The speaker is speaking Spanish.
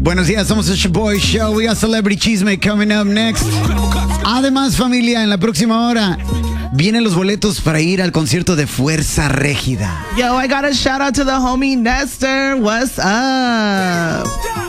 Buenos días, somos el Boy Show. We got Celebrity Chisme coming up next. Además, familia, en la próxima hora vienen los boletos para ir al concierto de Fuerza Régida. Yo, I got a shout out to the homie Nestor. What's up?